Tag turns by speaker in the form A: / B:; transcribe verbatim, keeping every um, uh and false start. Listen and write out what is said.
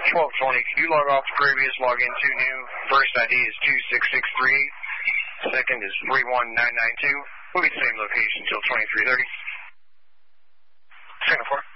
A: twelve twenty, can you log off the previous, log into new? First I D is two six six three, second is three one nine nine two. We'll be the same location until twenty-three thirty. Singapore.